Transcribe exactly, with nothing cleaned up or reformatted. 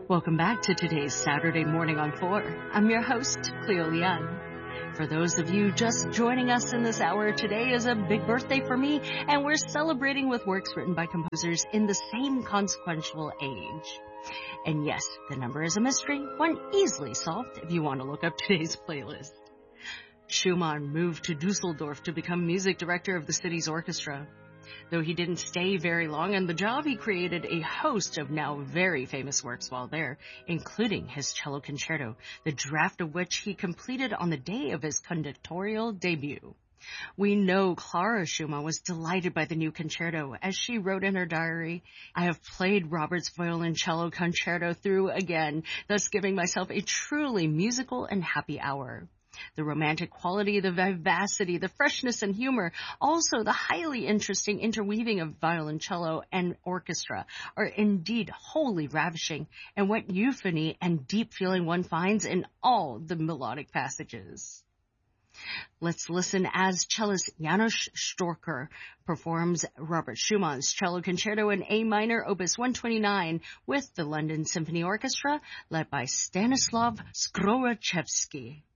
Welcome back to today's Saturday Morning on four. I'm your host, Cleo Lian. For those of you just joining us in this hour, today is a big birthday for me, and we're celebrating with works written by composers in the same consequential age. And yes, the number is a mystery, one easily solved if you want to look up today's playlist. Schumann moved to Dusseldorf to become music director of the city's orchestra. Though he didn't stay very long on the job, he created a host of now very famous works while there, including his cello concerto, the draft of which he completed on the day of his conductorial debut. We know Clara Schumann was delighted by the new concerto, as she wrote in her diary, "I have played Robert's violoncello concerto through again, thus giving myself a truly musical and happy hour. The romantic quality, the vivacity, the freshness and humor, also the highly interesting interweaving of violoncello and orchestra are indeed wholly ravishing, and what euphony and deep feeling one finds in all the melodic passages." Let's listen as cellist Janos Storker performs Robert Schumann's cello concerto in A minor, opus one twenty-nine, with the London Symphony Orchestra, led by Stanislav Skorochevsky.